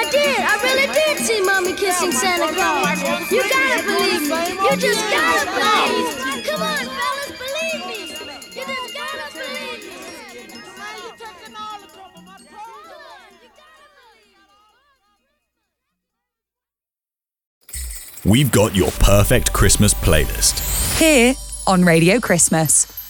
I really did see Mommy kissing Santa Claus. You gotta believe me. You just gotta believe me. Come on, fellas, believe me. You just gotta believe me. We've got your perfect Christmas playlist here on Radio Christmas.